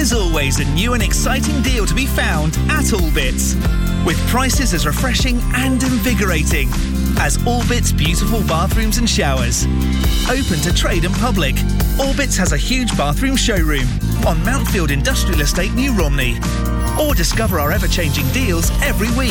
There's always a new and exciting deal to be found at Allbits, with prices as refreshing and invigorating as Allbits beautiful bathrooms and showers. Open to trade and public, Allbits has a huge bathroom showroom on Mountfield Industrial Estate, New Romney. Or discover our ever-changing deals every week.